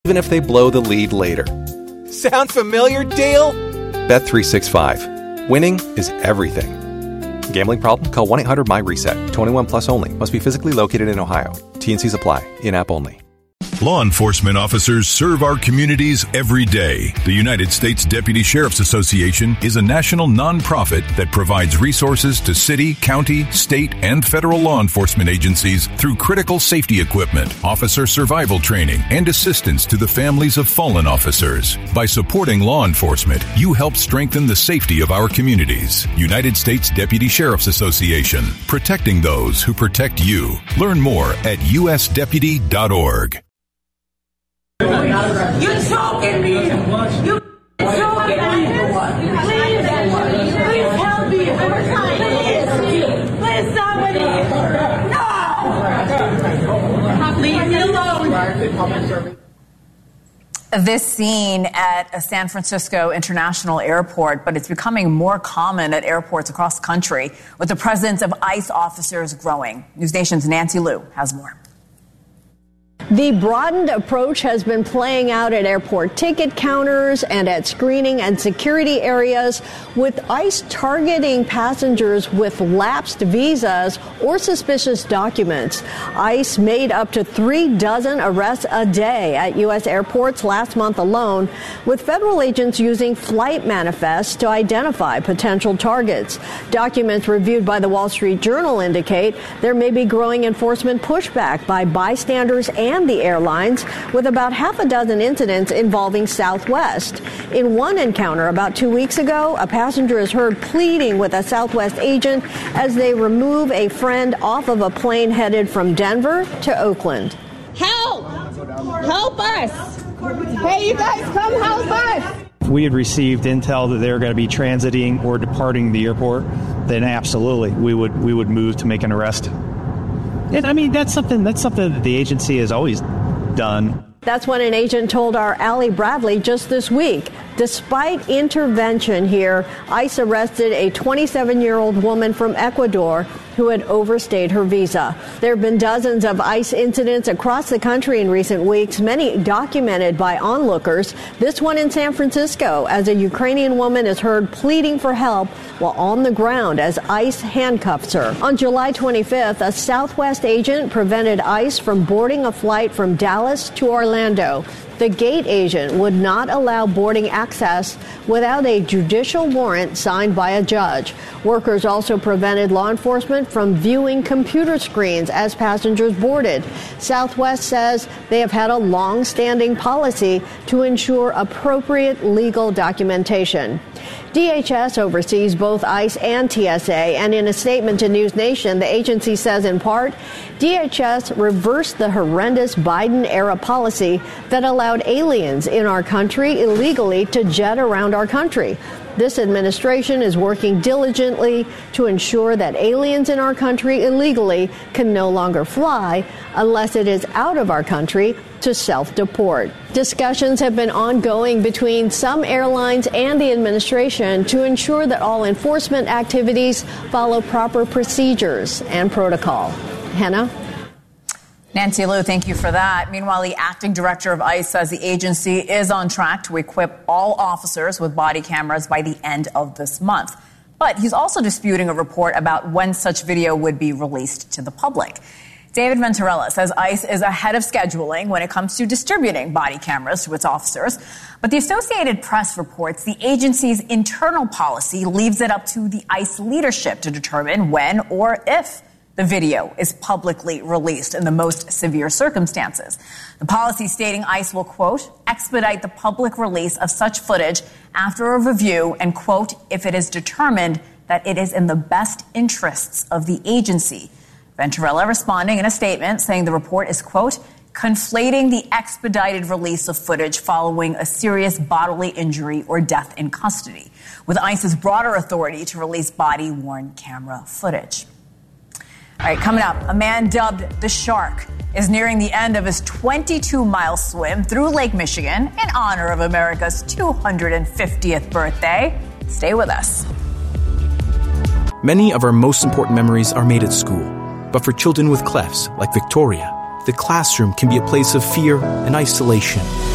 even if they blow the lead later. Sound familiar, Dale? Bet365. Winning is everything. Gambling problem? Call 1-800-MY-RESET. 21 plus only. Must be physically located in Ohio. T&Cs apply. In-app only. Law enforcement officers serve our communities every day. The United States Deputy Sheriff's Association is a national nonprofit that provides resources to city, county, state, and federal law enforcement agencies through critical safety equipment, officer survival training, and assistance to the families of fallen officers. By supporting law enforcement, you help strengthen the safety of our communities. United States Deputy Sheriff's Association, protecting those who protect you. Learn more at usdeputy.org. You're choking me. You're choking me. Please help me. Please somebody. No. Leave me alone. This scene at a San Francisco International Airport, but it's becoming more common at airports across the country, with the presence of ICE officers growing. News Nation's Nancy Liu has more. The broadened approach has been playing out at airport ticket counters and at screening and security areas, with ICE targeting passengers with lapsed visas or suspicious documents. ICE made up to 36 arrests a day at U.S. airports last month alone, with federal agents using flight manifests to identify potential targets. Documents reviewed by the Wall Street Journal indicate there may be growing enforcement pushback by bystanders and the airlines, with about half a dozen incidents involving Southwest. In one encounter about 2 weeks ago, a passenger is heard pleading with a Southwest agent as they remove a friend off of a plane headed from Denver to Oakland. Help! Help us! Hey, you guys, come help us! If we had received intel that they were going to be transiting or departing the airport, then absolutely we would move to make an arrest. And I mean, that's something that the agency has always done. That's what an agent told our Allie Bradley just this week. Despite intervention here, ICE arrested a 27-year-old woman from Ecuador who had overstayed her visa. There have been dozens of ICE incidents across the country in recent weeks, many documented by onlookers. This one in San Francisco, as a Ukrainian woman is heard pleading for help while on the ground as ICE handcuffs her. On July 25th, a Southwest agent prevented ICE from boarding a flight from Dallas to Orlando. The gate agent would not allow boarding access without a judicial warrant signed by a judge. Workers also prevented law enforcement from viewing computer screens as passengers boarded. Southwest says they have had a long-standing policy to ensure appropriate legal documentation. DHS oversees both ICE and TSA, and in a statement to News Nation, the agency says in part, DHS reversed the horrendous Biden-era policy that allowed aliens in our country illegally to jet around our country. This administration is working diligently to ensure that aliens in our country illegally can no longer fly unless it is out of our country to self-deport. Discussions have been ongoing between some airlines and the administration to ensure that all enforcement activities follow proper procedures and protocol. Hannah? Nancy Liu, thank you for that. Meanwhile, the acting director of ICE says the agency is on track to equip all officers with body cameras by the end of this month. But he's also disputing a report about when such video would be released to the public. David Venturella says ICE is ahead of scheduling when it comes to distributing body cameras to its officers. But the Associated Press reports the agency's internal policy leaves it up to the ICE leadership to determine when or if the video is publicly released in the most severe circumstances. The policy stating ICE will, quote, expedite the public release of such footage after a review and, quote, if it is determined that it is in the best interests of the agency. Venturella responding in a statement saying the report is, quote, conflating the expedited release of footage following a serious bodily injury or death in custody with ICE's broader authority to release body-worn camera footage. All right, coming up, a man dubbed the Shark is nearing the end of his 22-mile swim through Lake Michigan in honor of America's 250th birthday. Stay with us. Many of our most important memories are made at school. But for children with clefs, like Victoria, the classroom can be a place of fear and isolation.